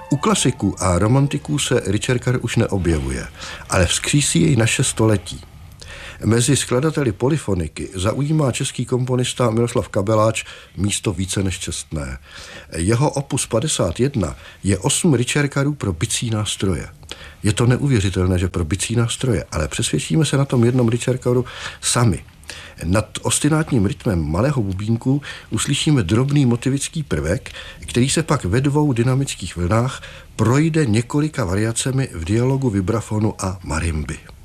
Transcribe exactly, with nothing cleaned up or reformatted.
U klasiků a romantiků se ricercar už neobjevuje, ale vzkřísí jej naše století. Mezi skladateli polyfoniky zaujímá český komponista Miroslav Kabeláč místo více než čestné. Jeho opus padesát jedna je osm ricercarů pro bicí nástroje. Je to neuvěřitelné, že pro bicí nástroje, ale přesvědčíme se na tom jednom ricercaru sami. Nad ostinátním rytmem malého bubínku uslyšíme drobný motivický prvek, který se pak ve dvou dynamických vlnách projde několika variacemi v dialogu vibrafonu a marimby.